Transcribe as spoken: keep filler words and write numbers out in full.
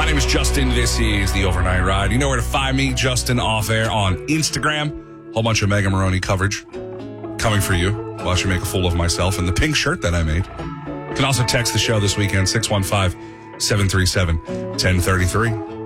My name is Justin. This is the Overnight Ride. You know where to find me, Justin Off Air on Instagram. Whole bunch of Mega Maroney coverage coming for you. Watch me make a fool of myself in the pink shirt that I made. You can also text the show this weekend, six one five, seven three seven, one zero three three.